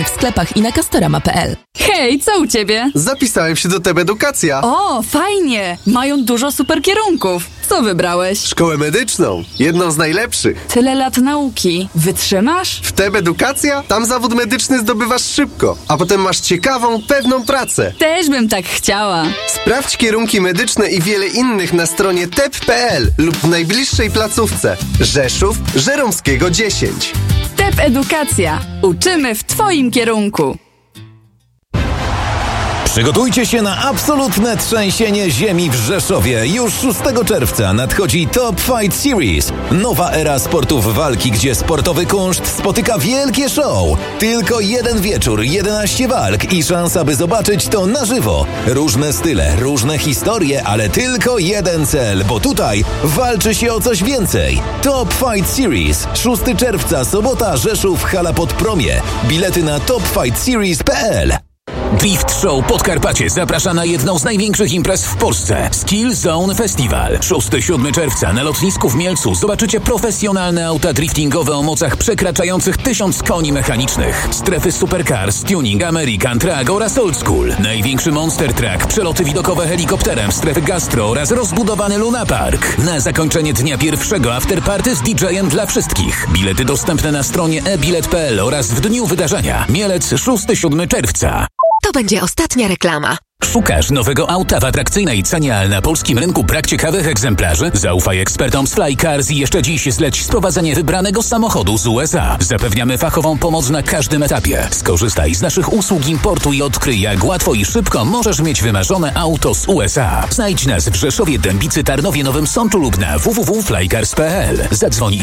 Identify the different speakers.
Speaker 1: W sklepach i na castorama.pl.
Speaker 2: Hej, co u ciebie?
Speaker 3: Zapisałem się do TEB Edukacja.
Speaker 2: O, fajnie! Mają dużo super kierunków. Co wybrałeś?
Speaker 3: Szkołę medyczną. Jedną z najlepszych.
Speaker 2: Tyle lat nauki. Wytrzymasz?
Speaker 3: W TEB Edukacja? Tam zawód medyczny zdobywasz szybko, a potem masz ciekawą, pewną pracę.
Speaker 2: Też bym tak chciała.
Speaker 3: Sprawdź kierunki medyczne i wiele innych na stronie teb.pl lub w najbliższej placówce. Rzeszów, Żeromskiego 10.
Speaker 2: TEB Edukacja. Uczymy w twoim kierunku.
Speaker 4: Przygotujcie się na absolutne trzęsienie ziemi w Rzeszowie. Już 6 czerwca nadchodzi Top Fight Series. Nowa era sportów walki, gdzie sportowy kunszt spotyka wielkie show. Tylko jeden wieczór, 11 walk i szansa, by zobaczyć to na żywo. Różne style, różne historie, ale tylko jeden cel, bo tutaj walczy się o coś więcej. Top Fight Series. 6 czerwca, sobota, Rzeszów, hala pod Promie. Bilety na topfightseries.pl.
Speaker 5: Drift Show Podkarpacie zaprasza na jedną z największych imprez w Polsce. Skill Zone Festival. 6-7 czerwca na lotnisku w Mielcu zobaczycie profesjonalne auta driftingowe o mocach przekraczających 1000 koni mechanicznych. Strefy Supercars, Tuning, American Track oraz Old School. Największy Monster Truck, przeloty widokowe helikopterem, strefy gastro oraz rozbudowany Luna Park. Na zakończenie dnia pierwszego afterparty z DJ-em dla wszystkich. Bilety dostępne na stronie ebilet.pl oraz w dniu wydarzenia. Mielec 6-7 czerwca.
Speaker 6: To będzie ostatnia reklama.
Speaker 5: Szukasz nowego auta w atrakcyjnej cenie, ale na polskim rynku brak ciekawych egzemplarzy? Zaufaj ekspertom z Flycars i jeszcze dziś zleć sprowadzenie wybranego samochodu z USA. Zapewniamy fachową pomoc na każdym etapie. Skorzystaj z naszych usług importu i odkryj, jak łatwo i szybko możesz mieć wymarzone auto z USA. Znajdź nas w Rzeszowie, Dębicy, Tarnowie, Nowym Sączu lub na www.flycars.pl. Zadzwoń